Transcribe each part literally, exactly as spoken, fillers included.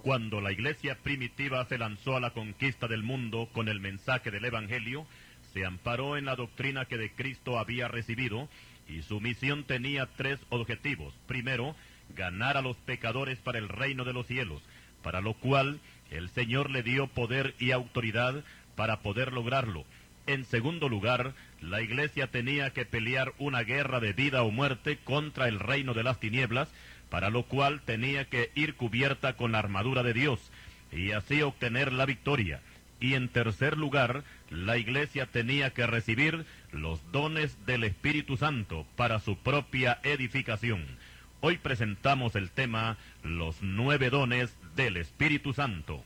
Cuando la iglesia primitiva se lanzó a la conquista del mundo con el mensaje del Evangelio, se amparó en la doctrina que de Cristo había recibido, y su misión tenía tres objetivos. Primero, ganar a los pecadores para el reino de los cielos, para lo cual el Señor le dio poder y autoridad para poder lograrlo. En segundo lugar, la iglesia tenía que pelear una guerra de vida o muerte contra el reino de las tinieblas, para lo cual tenía que ir cubierta con la armadura de Dios, y así obtener la victoria. Y en tercer lugar, la iglesia tenía que recibir los dones del Espíritu Santo para su propia edificación. Hoy presentamos el tema, los nueve dones del Espíritu Santo.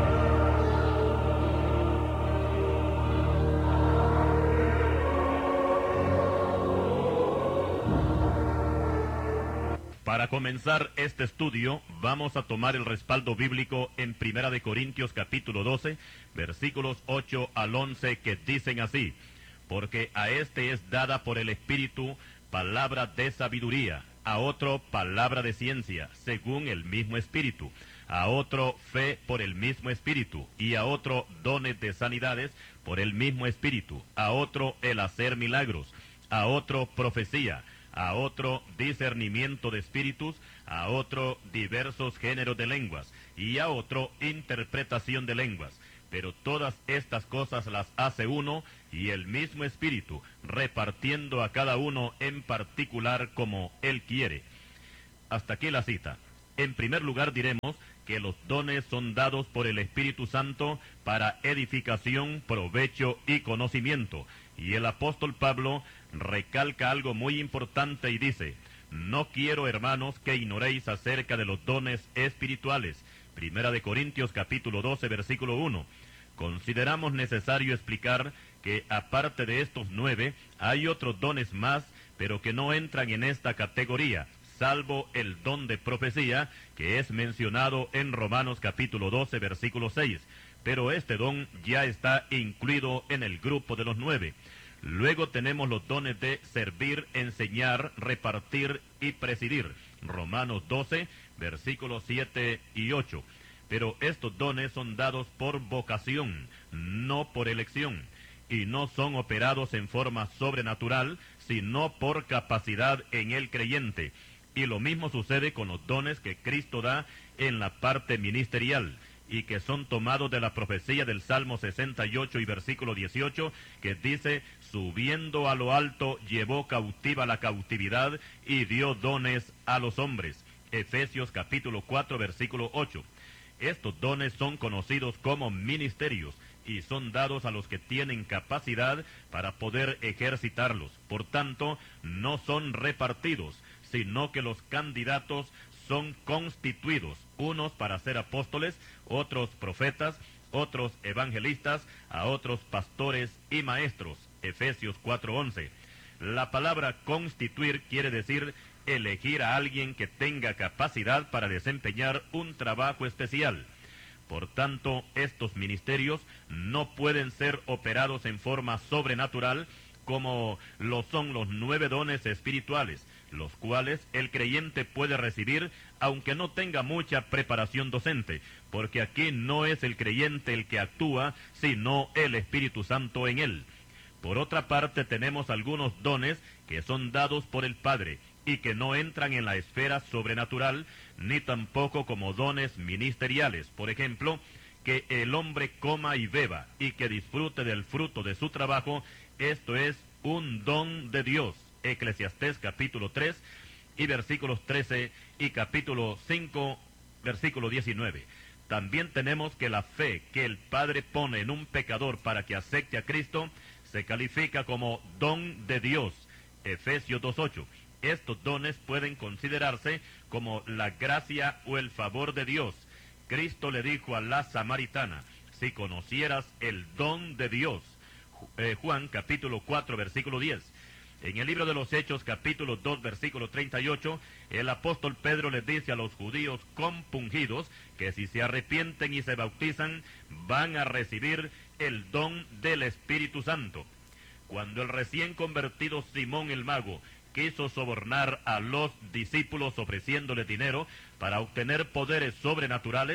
Para comenzar este estudio, vamos a tomar el respaldo bíblico en Primera de Corintios capítulo doce, versículos ocho al once, que dicen así: porque a este es dada por el Espíritu palabra de sabiduría, a otro palabra de ciencia, según el mismo Espíritu, a otro fe por el mismo Espíritu, y a otro dones de sanidades por el mismo Espíritu, a otro el hacer milagros, a otro profecía, a otro discernimiento de espíritus, a otro diversos géneros de lenguas, y a otro interpretación de lenguas. Pero todas estas cosas las hace uno y el mismo Espíritu, repartiendo a cada uno en particular como Él quiere. Hasta aquí la cita. En primer lugar diremos que los dones son dados por el Espíritu Santo para edificación, provecho y conocimiento. Y el apóstol Pablo recalca algo muy importante y dice: no quiero, hermanos, que ignoréis acerca de los dones espirituales. Primera de Corintios capítulo doce, versículo uno. Consideramos necesario explicar que aparte de estos nueve, hay otros dones más, pero que no entran en esta categoría, salvo el don de profecía, que es mencionado en Romanos capítulo doce, versículo seis. Pero este don ya está incluido en el grupo de los nueve. Luego tenemos los dones de servir, enseñar, repartir y presidir. Romanos doce, versículos siete y ocho. Pero estos dones son dados por vocación, no por elección, y no son operados en forma sobrenatural, sino por capacidad en el creyente. Y lo mismo sucede con los dones que Cristo da en la parte ministerial, y que son tomados de la profecía del Salmo sesenta y ocho y versículo dieciocho, que dice: subiendo a lo alto, llevó cautiva la cautividad y dio dones a los hombres. Efesios capítulo cuatro, versículo ocho. Estos dones son conocidos como ministerios y son dados a los que tienen capacidad para poder ejercitarlos. Por tanto, no son repartidos, sino que los candidatos son constituidos, unos para ser apóstoles, otros profetas, otros evangelistas, a otros pastores y maestros. Efesios cuatro once. La palabra constituir quiere decir elegir a alguien que tenga capacidad para desempeñar un trabajo especial. Por tanto, estos ministerios no pueden ser operados en forma sobrenatural como lo son los nueve dones espirituales, los cuales el creyente puede recibir aunque no tenga mucha preparación docente, porque aquí no es el creyente el que actúa, sino el Espíritu Santo en él. Por otra parte, tenemos algunos dones que son dados por el Padre y que no entran en la esfera sobrenatural, ni tampoco como dones ministeriales. Por ejemplo, que el hombre coma y beba y que disfrute del fruto de su trabajo, esto es un don de Dios. Eclesiastés capítulo tres y versículos trece y capítulo cinco, versículo diecinueve. También tenemos que la fe que el Padre pone en un pecador para que acepte a Cristo se califica como don de Dios. Efesios dos ocho. Estos dones pueden considerarse como la gracia o el favor de Dios. Cristo le dijo a la samaritana: si conocieras el don de Dios. Eh, Juan capítulo cuatro, versículo diez. En el libro de los Hechos, capítulo dos, versículo treinta y ocho, el apóstol Pedro les dice a los judíos compungidos que si se arrepienten y se bautizan, van a recibir el don del Espíritu Santo. Cuando el recién convertido Simón el mago quiso sobornar a los discípulos ofreciéndole dinero para obtener poderes sobrenaturales,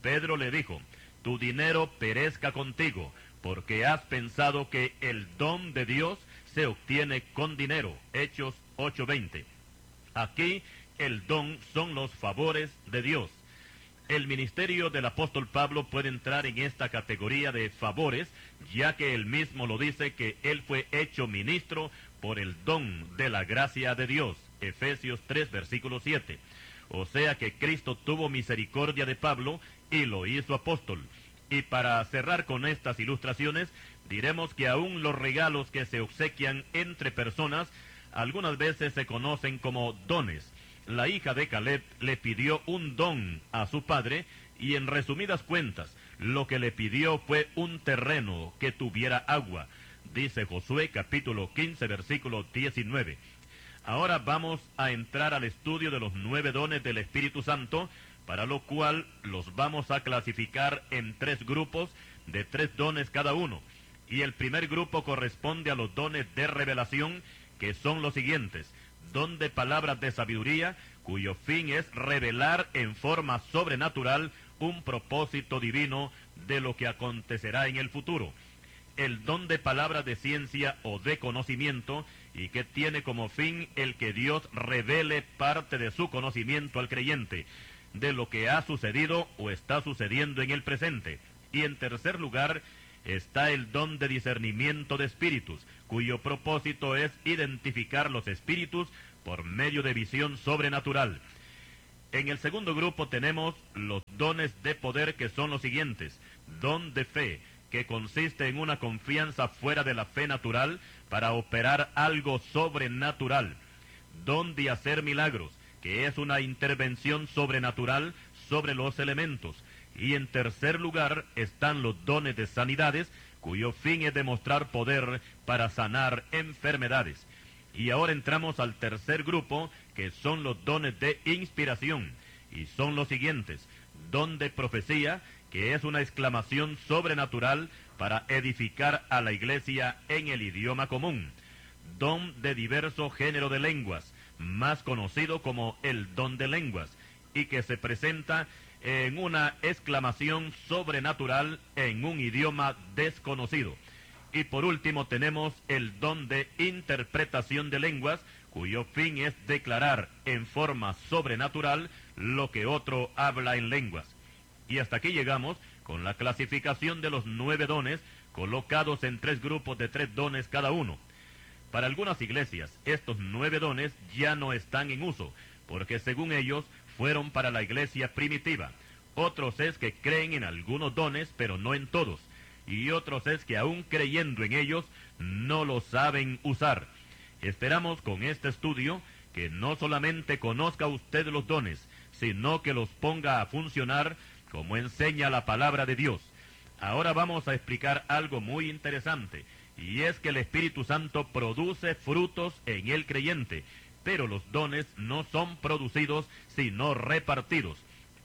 Pedro le dijo: tu dinero perezca contigo, porque has pensado que el don de Dios se obtiene con dinero. Hechos ocho veinte. Aquí el don son los favores de Dios. El ministerio del apóstol Pablo puede entrar en esta categoría de favores, ya que él mismo lo dice, que él fue hecho ministro por el don de la gracia de Dios. Efesios tres, versículo siete. O sea que Cristo tuvo misericordia de Pablo y lo hizo apóstol. Y para cerrar con estas ilustraciones, diremos que aún los regalos que se obsequian entre personas algunas veces se conocen como dones. La hija de Caleb le pidió un don a su padre y, en resumidas cuentas, lo que le pidió fue un terreno que tuviera agua. Dice Josué capítulo quince, versículo diecinueve. Ahora vamos a entrar al estudio de los nueve dones del Espíritu Santo, para lo cual los vamos a clasificar en tres grupos de tres dones cada uno. Y el primer grupo corresponde a los dones de revelación, que son los siguientes: don de palabras de sabiduría, cuyo fin es revelar en forma sobrenatural un propósito divino de lo que acontecerá en el futuro. El don de palabras de ciencia o de conocimiento, y que tiene como fin el que Dios revele parte de su conocimiento al creyente, de lo que ha sucedido o está sucediendo en el presente. Y en tercer lugar está el don de discernimiento de espíritus, cuyo propósito es identificar los espíritus por medio de visión sobrenatural. En el segundo grupo tenemos los dones de poder, que son los siguientes: don de fe, que consiste en una confianza fuera de la fe natural para operar algo sobrenatural; don de hacer milagros, que es una intervención sobrenatural sobre los elementos. Y en tercer lugar están los dones de sanidades, cuyo fin es demostrar poder para sanar enfermedades. Y ahora entramos al tercer grupo, que son los dones de inspiración, y son los siguientes: don de profecía, que es una exclamación sobrenatural para edificar a la iglesia en el idioma común; don de diverso género de lenguas, más conocido como el don de lenguas, y que se presenta en una exclamación sobrenatural en un idioma desconocido. Y por último tenemos el don de interpretación de lenguas, cuyo fin es declarar en forma sobrenatural lo que otro habla en lenguas. Y hasta aquí llegamos con la clasificación de los nueve dones, colocados en tres grupos de tres dones cada uno. Para algunas iglesias, estos nueve dones ya no están en uso, porque según ellos fueron para la iglesia primitiva. Otros es que creen en algunos dones, pero no en todos. Y otros es que aún creyendo en ellos, no los saben usar. Esperamos con este estudio que no solamente conozca usted los dones, sino que los ponga a funcionar como enseña la palabra de Dios. Ahora vamos a explicar algo muy interesante, y es que el Espíritu Santo produce frutos en el creyente, pero los dones no son producidos, sino repartidos.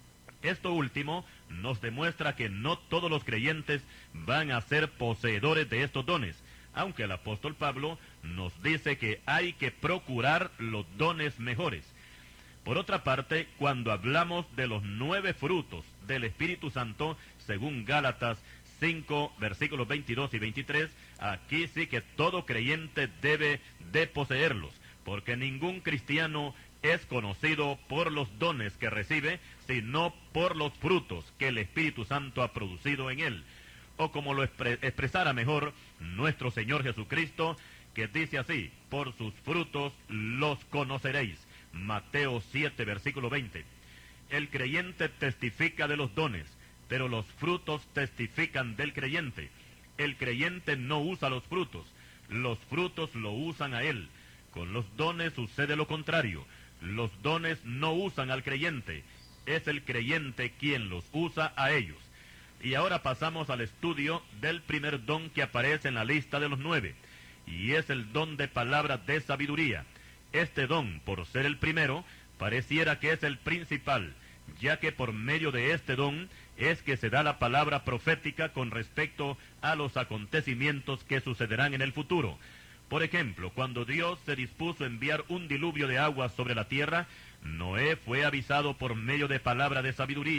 Esto último nos demuestra que no todos los creyentes van a ser poseedores de estos dones, aunque el apóstol Pablo nos dice que hay que procurar los dones mejores. Por otra parte, cuando hablamos de los nueve frutos del Espíritu Santo, según Gálatas cinco, versículos veintidós y veintitrés, aquí sí que todo creyente debe de poseerlos, porque ningún cristiano es conocido por los dones que recibe, sino por los frutos que el Espíritu Santo ha producido en él. O como lo expre- expresara mejor nuestro Señor Jesucristo, que dice así: por sus frutos los conoceréis. Mateo siete, versículo veinte. El creyente testifica de los dones, pero los frutos testifican del creyente. El creyente no usa los frutos, los frutos lo usan a él. Con los dones sucede lo contrario. Los dones no usan al creyente, es el creyente quien los usa a ellos. Y ahora pasamos al estudio del primer don que aparece en la lista de los nueve, y es el don de palabras de sabiduría. Este don, por ser el primero, pareciera que es el principal, ya que por medio de este don es que se da la palabra profética con respecto a los acontecimientos que sucederán en el futuro. Por ejemplo, cuando Dios se dispuso a enviar un diluvio de agua sobre la tierra, Noé fue avisado por medio de palabra de sabiduría,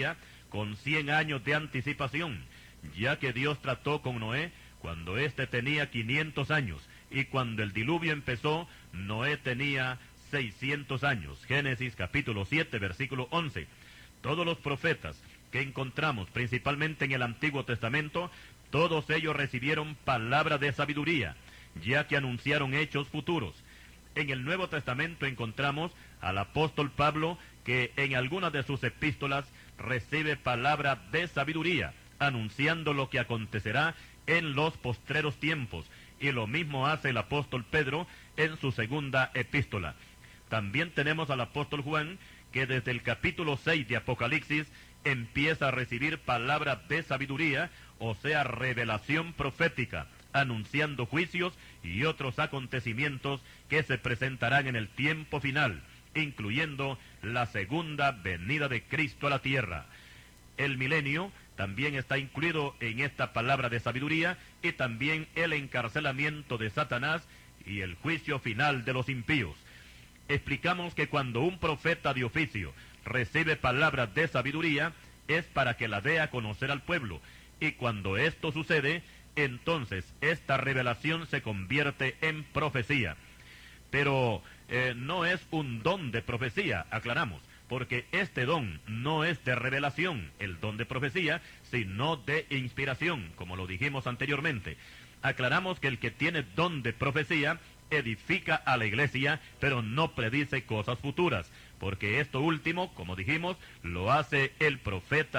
con cien años de anticipación, ya que Dios trató con Noé cuando éste tenía quinientos años, y cuando el diluvio empezó, Noé tenía seiscientos años. Génesis capítulo siete, versículo once. Todos los profetas que encontramos, principalmente en el Antiguo Testamento, todos ellos recibieron palabra de sabiduría, ya que anunciaron hechos futuros. En el Nuevo Testamento encontramos al apóstol Pablo, que en algunas de sus epístolas recibe palabra de sabiduría, anunciando lo que acontecerá en los postreros tiempos, y lo mismo hace el apóstol Pedro en su segunda epístola. También tenemos al apóstol Juan, que desde el capítulo seis de Apocalipsis empieza a recibir palabra de sabiduría, o sea, revelación profética, anunciando juicios y otros acontecimientos que se presentarán en el tiempo final, incluyendo la segunda venida de Cristo a la tierra. El milenio también está incluido en esta palabra de sabiduría, y también el encarcelamiento de Satanás y el juicio final de los impíos. Explicamos que cuando un profeta de oficio recibe palabras de sabiduría, es para que la dé a conocer al pueblo, y cuando esto sucede, entonces esta revelación se convierte en profecía. Pero eh, no es un don de profecía, aclaramos, porque este don no es de revelación, el don de profecía, sino de inspiración, como lo dijimos anteriormente. Aclaramos que el que tiene don de profecía edifica a la iglesia, pero no predice cosas futuras, porque esto último, como dijimos, lo hace el profeta